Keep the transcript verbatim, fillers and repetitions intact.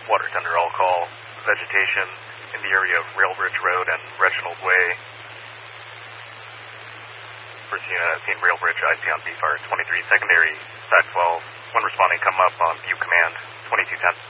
Water Tender all call. Vegetation in the area of Railbridge Road and Reginald Way. First unit seen Railbridge, I C on B F A R twenty-three, secondary, side twelve. One responding, come up on view command, twenty-two ten.